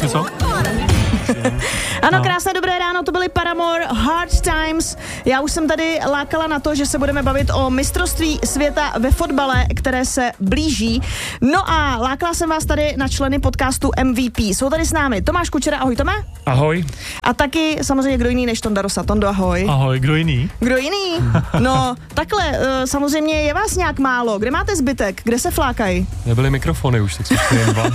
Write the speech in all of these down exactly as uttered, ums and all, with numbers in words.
něco? Ano, krásné dobré ráno, to byly Paramore, Hard Times. Já už jsem tady lákala na to, že se budeme bavit o mistrovství světa ve fotbale, které se blíží. No a lákala jsem vás tady na členy podcastu M V P. Jsou tady s námi Tomáš Kučera, ahoj Tome. Ahoj. A taky samozřejmě kdo jiný než Tonda Rosa. Tondo, ahoj. Ahoj, kdo jiný? Kdo jiný? No, takhle, samozřejmě je vás nějak málo. Kde máte zbytek? Kde se flákají? Nebyly mikrofony už, tak jsme jen dva.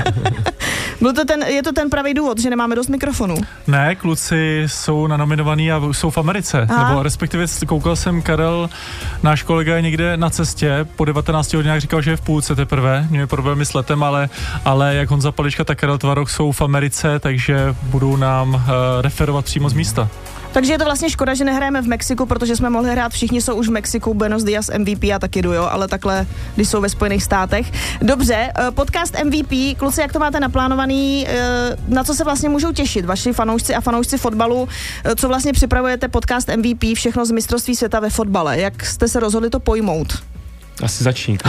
Byl to ten, je to ten pravý důvod, že nemáme dost mikrofonů? Ne, kluci jsou nanominovaní a jsou v Americe. Aha. Nebo respektive koukal jsem, Karel, náš kolega je někde na cestě, po devatenácti hodinách říkal, že je v půlce teprve, měli problémy s letem, ale, ale jak Honza Palička, tak Karel Tvarok jsou v Americe, takže budou nám uh, referovat přímo z místa. Takže je to vlastně škoda, že nehrajeme v Mexiku, protože jsme mohli hrát, všichni jsou už v Mexiku, Buenos Dias, M V P a taky jdu, jo, ale takhle, když jsou ve Spojených státech. Dobře, podcast M V P, kluci, jak to máte naplánovaný, na co se vlastně můžou těšit vaši fanoušci a fanoušci fotbalu, co vlastně připravujete podcast M V P, všechno z mistrovství světa ve fotbale, jak jste se rozhodli to pojmout? Asi začni.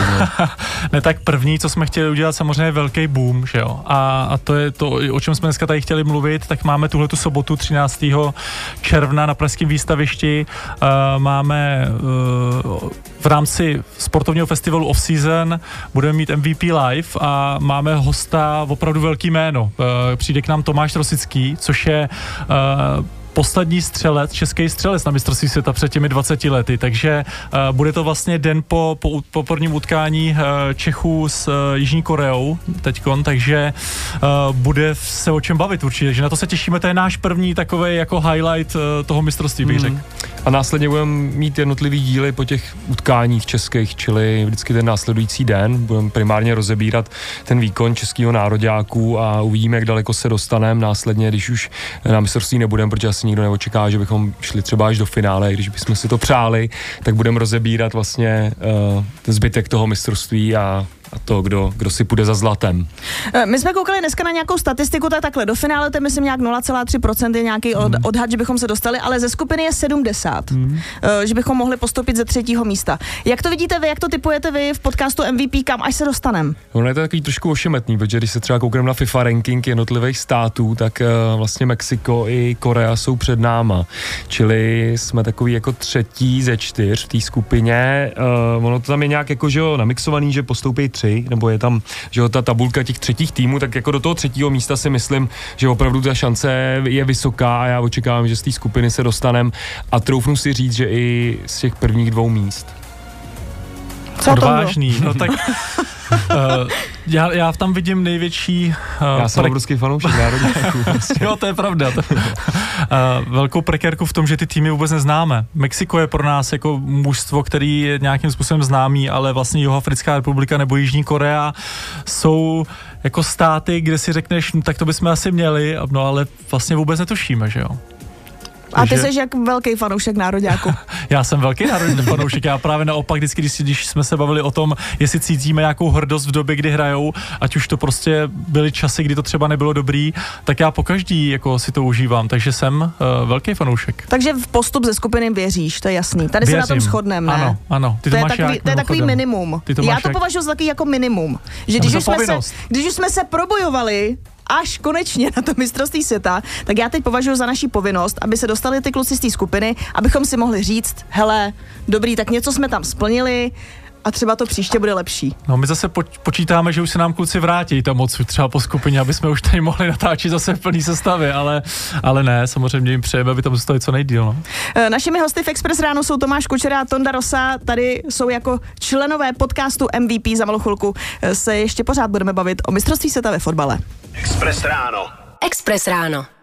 Ne, tak první, co jsme chtěli udělat, samozřejmě je velký boom, že jo. A, a to je to, o čem jsme dneska tady chtěli mluvit, tak máme tuhletu sobotu třináctého června na pražském výstavišti. Uh, máme uh, v rámci sportovního festivalu Off Season budeme mít M V P live a máme hosta opravdu velký jméno. Uh, přijde k nám Tomáš Rosický, což je uh, poslední střelec, český střelec na mistrovství světa před těmi dvaceti lety, takže uh, bude to vlastně den po, po, po prvním utkání uh, Čechů s uh, Jižní Koreou teďkon, takže uh, bude se o čem bavit určitě, takže na to se těšíme, to je náš první takovej jako highlight uh, toho mistrovství, bych řekl. Hmm. A následně budeme mít jednotlivý díly po těch utkáních českých, čili vždycky ten následující den budeme primárně rozebírat ten výkon českého nároďáků a uvidíme, jak daleko se dostaneme následně, když už na mistrovství nebudeme, protože asi nikdo neočeká, že bychom šli třeba až do finále, když bychom si to přáli, tak budeme rozebírat vlastně uh, ten zbytek toho mistrovství a a to, kdo, kdo si půjde za zlatem. My jsme koukali dneska na nějakou statistiku, tak takhle, do finále to je myslím nějak nula celá tři procenta je nějaký od, hmm. odhad, že bychom se dostali, ale ze skupiny je sedmdesát, hmm. že bychom mohli postoupit ze třetího místa. Jak to vidíte vy, jak to tipujete vy v podcastu M V P, kam až se dostanem? Ono je to takový trošku ošemetný, protože když se třeba koukneme na FIFA ranking jednotlivých států, tak uh, vlastně Mexiko i Korea jsou před náma. Čili jsme takový jako třetí ze čtyř v té skupině. Uh, ono to tam je nějak jako, že jo, namixovaný, že postoupí tři, nebo je tam, že jo, ta tabulka těch třetích týmů, tak jako do toho třetího místa si myslím, že opravdu ta šance je vysoká a já očekávám, že z té skupiny se dostanem a troufnu si říct, že i z těch prvních dvou míst. Co odvážný, no tak uh, já, já tam vidím největší... Uh, já jsem pre... obrovský fanoušek národňáků. Vlastně. Jo, to je pravda. To, uh, velkou prekérku v tom, že ty týmy vůbec neznáme. Mexiko je pro nás jako mužstvo, který je nějakým způsobem známý, ale vlastně Jihoafrická republika nebo Jižní Korea jsou jako státy, kde si řekneš, no, tak to bychom asi měli, no ale vlastně vůbec netušíme, že jo. A ty jsi jak velký fanoušek nároďáku. Já jsem velký národní fanoušek, já právě naopak vždycky, když, když jsme se bavili o tom, jestli cítíme nějakou hrdost v době, kdy hrajou, ať už to prostě byly časy, kdy to třeba nebylo dobrý, tak já pokaždý jako si to užívám, takže jsem uh, velký fanoušek. Takže v postup ze skupiny věříš, to je jasný. Tady Věřím. se na tom shodneme, ne? Ano, ano. Ty to, to, máš je takový, jak, to je takový minimum. To já to jak? považuji za takový jako minimum. Že když už, jsme se, když už jsme se probojovali až konečně na to mistrovství světa, tak já teď považuji za naší povinnost, aby se dostali ty kluci z té skupiny, abychom si mohli říct, hele, dobrý, tak něco jsme tam splnili a třeba to příště bude lepší. No my zase počítáme, že už se nám kluci vrátí tam odsud třeba po skupině, aby jsme už tady mohli natáčet zase v plný sestavě, ale, ale ne, samozřejmě jim přejeme, aby tam zůstali co nejdýl. No. Našimi hosty v Express ráno jsou Tomáš Kučera a Tonda Rosa, tady jsou jako členové podcastu M V P, za malou chvilku se ještě pořád budeme bavit o mistrovství světa ve fotbale. Express ráno. Express ráno.